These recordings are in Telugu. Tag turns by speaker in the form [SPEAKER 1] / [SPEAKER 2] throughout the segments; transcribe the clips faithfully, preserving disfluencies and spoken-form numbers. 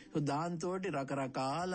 [SPEAKER 1] సో దాంతో రకరకాల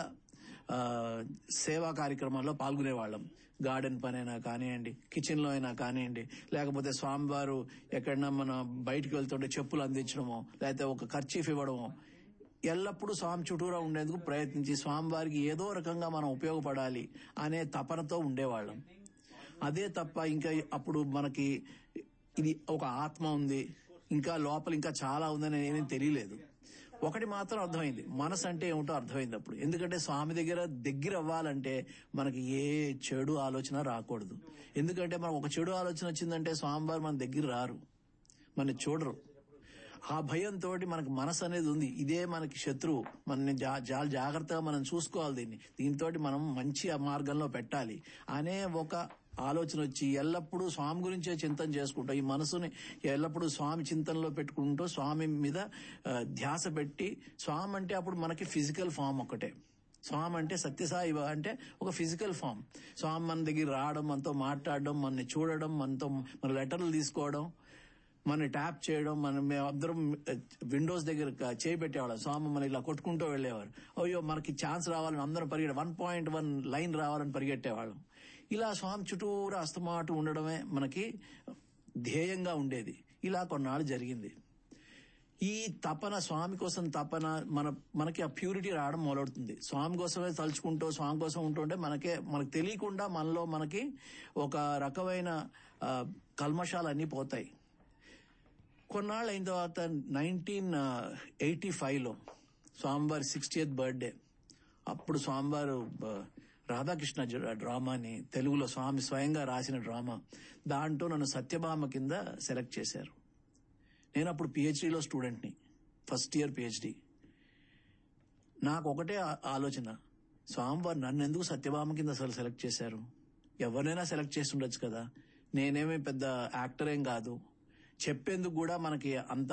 [SPEAKER 1] సేవా కార్యక్రమాల్లో పాల్గొనేవాళ్ళం. గార్డెన్ పని అయినా కానివ్వండి, కిచెన్ లో అయినా కానివ్వండి, లేకపోతే స్వామివారు ఎక్కడన్నా మనం బయటకు వెళ్తుంటే చెప్పులు అందించడమో, లేకపోతే ఒక కర్చీఫ్ ఇవ్వడమో, ఎల్లప్పుడూ స్వామి చుట్టూరా ఉండేందుకు ప్రయత్నించి స్వామివారికి ఏదో రకంగా మనం ఉపయోగపడాలి అనే తపనతో ఉండేవాళ్ళం. అదే తప్ప ఇంకా అప్పుడు మనకి ఇది ఒక ఆత్మ ఉంది, ఇంకా లోపల ఇంకా చాలా ఉందని ఏమీ తెలియలేదు. ఒకటి మాత్రం అర్థమైంది, మనసు అంటే ఏమిటో అర్థమైంది అప్పుడు. ఎందుకంటే స్వామి దగ్గర దగ్గర అవ్వాలంటే మనకి ఏ చెడు ఆలోచన రాకూడదు. ఎందుకంటే మనం ఒక చెడు ఆలోచన వచ్చిందంటే స్వామివారు మన దగ్గర రారు, మన చూడరు. ఆ భయంతో మనకి మనసు అనేది ఉంది, ఇదే మనకి శత్రువు, మన చాలా జాగ్రత్తగా మనం చూసుకోవాలి, దీన్ని దీంతో మనం మంచి మార్గంలో పెట్టాలి అనే ఒక ఆలోచన వచ్చి ఎల్లప్పుడూ స్వామి గురించే చింతన చేసుకుంటూ ఈ మనసుని ఎల్లప్పుడూ స్వామి చింతనలో పెట్టుకుంటూ స్వామి మీద ధ్యాస పెట్టి, స్వామి అంటే అప్పుడు మనకి ఫిజికల్ ఫామ్ ఒకటే, స్వామి అంటే సత్యసాయి అంటే ఒక ఫిజికల్ ఫామ్. స్వామి మన దగ్గర రావడం, మనతో మాట్లాడడం, మనని చూడడం, మనతో మన లెటర్లు తీసుకోవడం, మన ట్యాప్ చేయడం, మనం మేమందరం విండోస్ దగ్గర చేయి పెట్టేవాళ్ళం, స్వామి మన ఇలా కొట్టుకుంటూ వెళ్లేవారు. అయ్యో మనకి ఛాన్స్ రావాలని అందరం పరిగెట్టే వన్ పాయింట్ వన్ లైన్ రావాలని పరిగెట్టేవాళ్ళం. ఇలా స్వామి చుట్టూరా అస్తమాటు ఉండడమే మనకి ధ్యేయంగా ఉండేది. ఇలా కొన్నాళ్ళు జరిగింది. ఈ తపన, స్వామి కోసం తపన, మన మనకి ఆ ప్యూరిటీ రావడం మొదలవుతుంది. స్వామి కోసమే తలుచుకుంటూ స్వామి కోసం ఉంటుంటే మనకే మనకు తెలియకుండా మనలో మనకి ఒక రకమైన కల్మషాలన్నీ పోతాయి. కొన్నాళ్ళు అయిన తర్వాత నైన్టీన్ ఎయిటీ ఫైవ్ లో స్వామివారి సిక్స్టీయత్ బర్త్డే, అప్పుడు స్వామివారు రాధాకృష్ణ డ్రామాని తెలుగులో స్వామి స్వయంగా రాసిన డ్రామా, దాంట్లో నన్ను సత్యభామ కింద సెలెక్ట్ చేశారు. నేను అప్పుడు పిహెచ్డీలో స్టూడెంట్ని, ఫస్ట్ ఇయర్ పిహెచ్డీ. నాకు ఒకటే ఆలోచన, స్వామివారు నన్ను ఎందుకు సత్యభామ కింద అసలు సెలెక్ట్ చేశారు? ఎవరినైనా సెలెక్ట్ చేసి ఉండొచ్చు కదా, నేనేమీ పెద్ద యాక్టర్ ఏం కాదు, చెప్పేందుకు కూడా మనకి అంత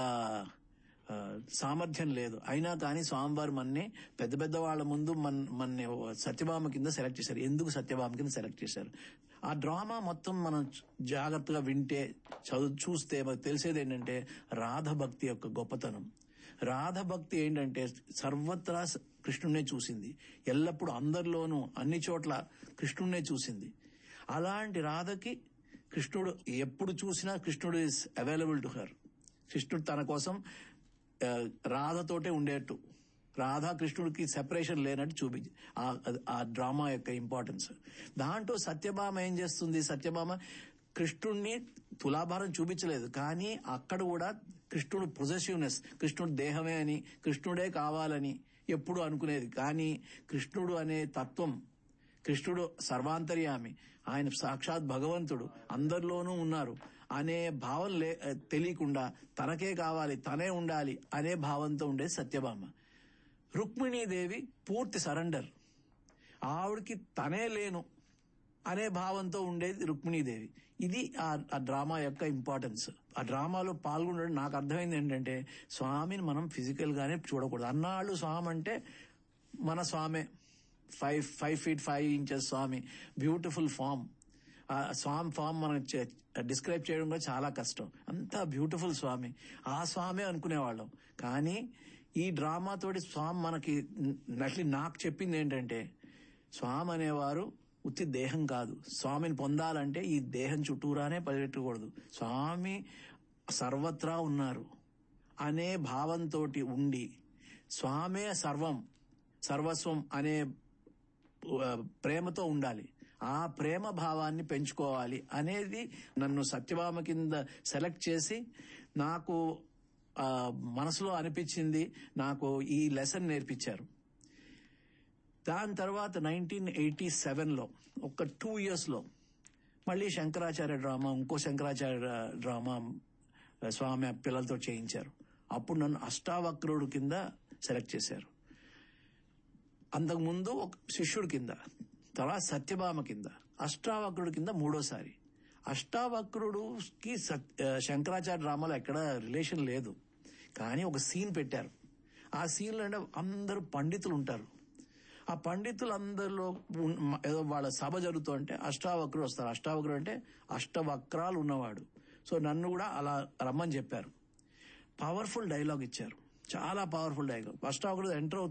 [SPEAKER 1] సామర్థ్యం లేదు. అయినా కానీ స్వామివారు మన్ని పెద్ద పెద్ద వాళ్ళ ముందు మన మన్ని సత్యభామ కింద సెలెక్ట్ చేశారు. ఎందుకు సత్యభామ కింద సెలెక్ట్ చేశారు? ఆ డ్రామా మొత్తం మనం జాగ్రత్తగా వింటే, చదువు చూస్తే మనకు తెలిసేది ఏంటంటే రాధభక్తి యొక్క గొప్పతనం. రాధభక్తి ఏంటంటే సర్వత్రా కృష్ణుడినే చూసింది, ఎల్లప్పుడూ అందరిలోనూ అన్ని చోట్ల కృష్ణుడినే చూసింది. అలాంటి రాధకి కృష్ణుడు ఎప్పుడు చూసినా కృష్ణుడు ఇస్ అవైలబుల్ టు హర్. కృష్ణుడు తన కోసం రాధతోటే ఉండేట్టు, రాధా కృష్ణుడికి సెపరేషన్ లేనట్టు చూపించి ఆ డ్రామా యొక్క ఇంపార్టెన్స్. దాంట్లో సత్యభామ ఏం చేస్తుంది, సత్యభామ కృష్ణుడిని తులాభారం చూపించలేదు, కానీ అక్కడ కూడా కృష్ణుడు పొజెసివ్నెస్, కృష్ణుడు దేహమే అని, కృష్ణుడే కావాలని ఎప్పుడు అనుకునేది. కానీ కృష్ణుడు అనే తత్వం, కృష్ణుడు సర్వాంతర్యామి, ఆయన సాక్షాత్ భగవంతుడు, అందరిలోనూ ఉన్నారు అనే భావం లే తెలియకుండా తనకే కావాలి, తనే ఉండాలి అనే భావంతో ఉండేది సత్యభామ. రుక్మిణీదేవి పూర్తి సరెండర్, ఆవిడికి తనే లేను అనే భావంతో ఉండేది రుక్మిణీదేవి. ఇది ఆ డ్రామా యొక్క ఇంపార్టెన్స్. ఆ డ్రామాలో పాల్గొనడం నాకు అర్థమైంది ఏంటంటే స్వామిని మనం ఫిజికల్ గానే చూడకూడదు. అన్నాళ్ళు స్వామి అంటే మన స్వామే, five five feet five inches స్వామి, బ్యూటిఫుల్ ఫామ్. ఆ స్వామి ఫామ్ మనం డిస్క్రైబ్ చేయడం కూడా చాలా కష్టం, అంతా బ్యూటిఫుల్ స్వామి, ఆ స్వామి అనుకునేవాళ్ళం. కానీ ఈ డ్రామాతోటి స్వామి మనకి నట్లి నాకు చెప్పింది ఏంటంటే స్వామి అనేవారు ఉత్తి దేహం కాదు, స్వామిని పొందాలంటే ఈ దేహం చుట్టూరానే పరిగెట్టకూడదు, స్వామి సర్వత్రా ఉన్నారు అనే భావంతో ఉండి స్వామే సర్వం సర్వస్వం అనే ప్రేమతో ఉండాలి. ఆ ప్రేమ భావాన్ని పెంచుకోవాలి అనేది నన్ను సత్యభామ కింద సెలెక్ట్ చేసి నాకు మనసులో అనిపించింది, నాకు ఈ లెసన్ నేర్పించారు. దాని తర్వాత నైన్టీన్ ఎయిటీ సెవెన్ లో ఒక టూ ఇయర్స్ లో మళ్ళీ శంకరాచార్య డ్రామా, ఇంకో శంకరాచార్య డ్రామా స్వామి పిల్లలతో చేయించారు. అప్పుడు నన్ను అష్టావక్రుడు కింద సెలెక్ట్ చేశారు. అంతకుముందు ఒక శిష్యుడి కింద, తర్వాత సత్యభామ కింద, అష్టావక్రుడి కింద మూడోసారి. అష్టావక్రుడుకి శంకరాచార్య డ్రామాలో ఎక్కడ రిలేషన్ లేదు, కానీ ఒక సీన్ పెట్టారు. ఆ సీన్లో అంటే అందరూ పండితులు ఉంటారు. ఆ పండితులందరిలో ఏదో వాళ్ళ సభ జరుగుతుంటే అష్టావక్రుడు వస్తారు. అష్టావక్రుడు అంటే అష్టవక్రాలు ఉన్నవాడు. సో నన్ను కూడా అలా రమ్మని చెప్పారు. పవర్ఫుల్ డైలాగ్ ఇచ్చారు, చాలా పవర్ఫుల్ డైలాగ్. అష్టావక్రుడు ఎంటర్